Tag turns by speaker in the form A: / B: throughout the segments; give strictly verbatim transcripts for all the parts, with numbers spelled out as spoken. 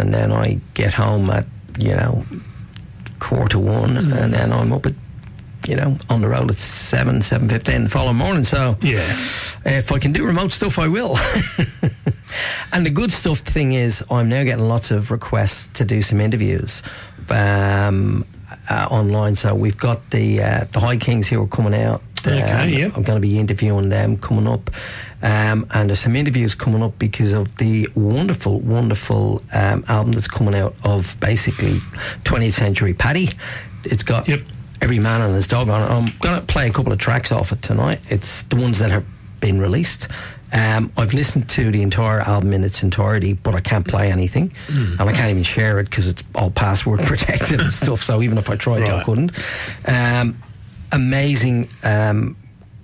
A: and then I get home at, you know, quarter one, mm. and then I'm up at, you know, on the road at seven, seven fifteen the following morning. So
B: yeah,
A: if I can do remote stuff, I will. And the good stuff thing is, I'm now getting lots of requests to do some interviews um, uh, online. So we've got the uh, the High Kings who are coming out.
B: Okay,
A: um,
B: yep.
A: I'm going to be interviewing them coming up. Um, and there's some interviews coming up because of the wonderful, wonderful um, album that's coming out of basically twentieth century Paddy. It's got
B: yep.
A: Every Man and His Dog on it. I'm going to play a couple of tracks off it tonight. It's the ones that have been released. Um, I've listened to the entire album in its entirety, but I can't play anything. Mm. And I can't even share it because it's all password protected and stuff. So even if I tried right. to, I couldn't. Um, amazing um,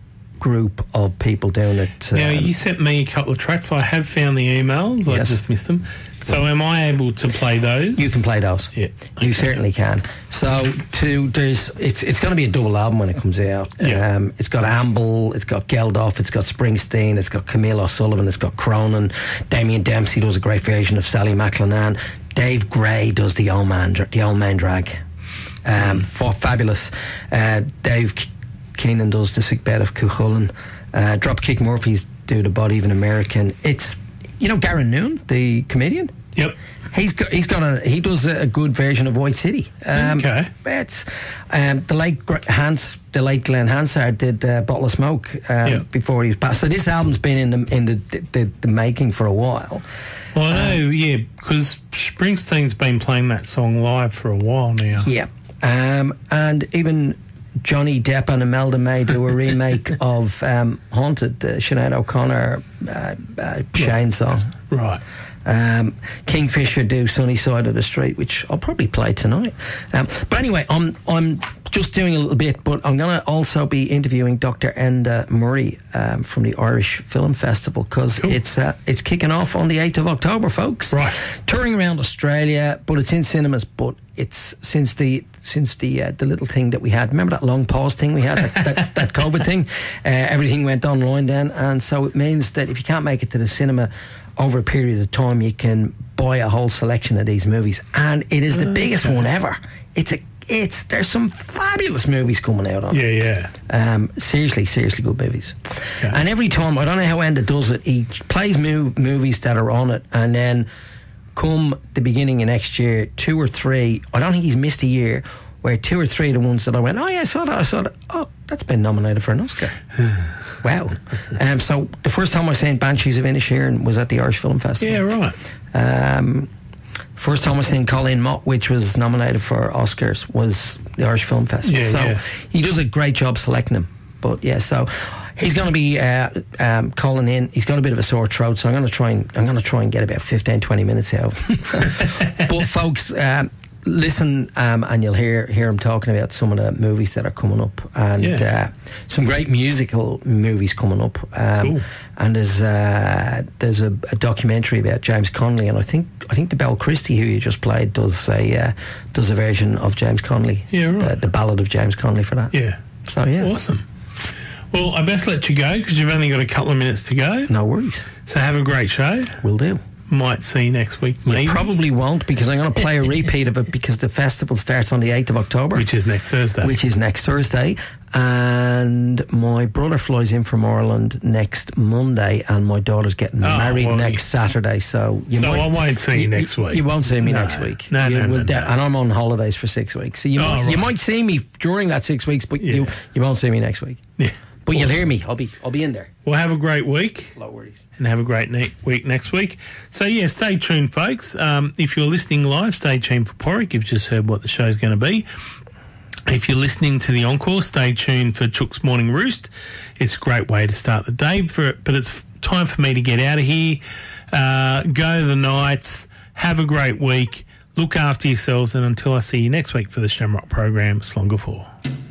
A: group of people doing it. Um,
B: now, you sent me a couple of tracks. So I have found the emails. I yes. just missed them. So am I able to play those?
A: You can play those.
B: Yeah,
A: okay. You certainly can. So to there's it's it's going to be a double album when it comes out.
B: Yeah.
A: Um, it's got Amble, it's got Geldof, it's got Springsteen, it's got Camille O'Sullivan, it's got Cronin. Damien Dempsey does a great version of Sally McLennan. Dave Gray does the Old Man, the Old Man Drag. Um, mm. for fabulous. Uh, Dave Keenan does the Sick Bed of Cuchulainn. Uh, Dropkick Murphys do the Body of an American. It's, you know, Garen Noon, the comedian.
B: Yep.
A: He's got he's got a he does a, a good version of White City. Um,
B: okay.
A: It's um, the late Hans, the late Glenn Hansard did uh, Bottle of Smoke um, yep. before he was passed. So this album's been in the in the the, the making for a while.
B: Well, I know, um, yeah, because Springsteen's been playing that song live for a while now.
A: Yeah, um, and even Johnny Depp and Imelda May do a remake of um, Haunted, the Sinead O'Connor uh, uh, Shane song.
B: Right.
A: Um, Kingfisher do Sunny Side of the Street, which I'll probably play tonight. Um, but anyway, I'm I'm just doing a little bit, but I'm going to also be interviewing Doctor Enda Murray um, from the Irish Film Festival, because cool. it's uh, it's kicking off on the eighth of October, folks.
B: Right.
A: Touring around Australia, but it's in cinemas. But it's since the since the uh, the little thing that we had. Remember that long pause thing we had, that, that, that COVID thing? Uh, everything went online then, and so it means that if you can't make it to the cinema over a period of time, you can buy a whole selection of these movies, and it is the okay. biggest one ever. It's a, it's there's some fabulous movies coming out on
B: yeah,
A: it.
B: Yeah,
A: um, seriously, seriously good movies.
B: Okay.
A: And every time, I don't know how Enda does it. He plays mov- movies that are on it, and then come the beginning of next year, two or three. I don't think he's missed a year where two or three of the ones that I went, oh yeah, I saw that, I saw that. Oh, that's been nominated for an Oscar. Wow. Um, so the first time I seen Banshees of Inisherin was at the Irish Film Festival.
B: Yeah, right.
A: Um, first time I seen Colleen Mott, which was nominated for Oscars, was the Irish Film Festival.
B: Yeah,
A: so
B: yeah.
A: he does a great job selecting them. But yeah, so he's going to be uh, um, calling in. He's got a bit of a sore throat, so I'm going to try and I'm going to try and get about fifteen, twenty minutes out. But folks, um, listen, um, and you'll hear hear him talking about some of the movies that are coming up, and
B: yeah.
A: uh, some great musical movies coming up. Um,
B: cool.
A: And there's uh, there's a, a documentary about James Connolly, and I think I think the Belle Christie, who you just played, does a uh, does a version of James Connolly.
B: Yeah, right.
A: The, the Ballad of James Connolly for that.
B: Yeah.
A: So yeah.
B: Awesome. Well, I best let you go because you've only got a couple of minutes to go.
A: No worries.
B: So have a great show.
A: Will do.
B: Might see you next week, maybe.
A: You probably won't, because I'm going to play a repeat of it, because the festival starts on the eighth of October.
B: Which is next Thursday.
A: Which is next Thursday. And my brother flies in from Ireland next Monday, and my daughter's getting
B: oh,
A: married
B: well,
A: next Saturday. So you
B: so
A: might,
B: I won't see you, you next week.
A: You won't see me
B: no.
A: next week.
B: No,
A: you
B: no, no,
A: de-
B: no.
A: And I'm on holidays for six weeks. So you,
B: oh,
A: might,
B: right.
A: you might see me during that six weeks, but yeah. you, you won't see me next week.
B: Yeah.
A: But
B: awesome.
A: You'll hear me. I'll be I'll be in there.
B: Well, have a great week.
A: No worries.
B: And have a great ne- week next week. So, yeah, stay tuned, folks. Um, if you're listening live, stay tuned for Porrick. You've just heard what the show's going to be. If you're listening to the encore, stay tuned for Chook's Morning Roost. It's a great way to start the day, for it, but it's time for me to get out of here. Uh, go to the Knights. Have a great week. Look after yourselves, and until I see you next week for the Shamrock program, Slonga four.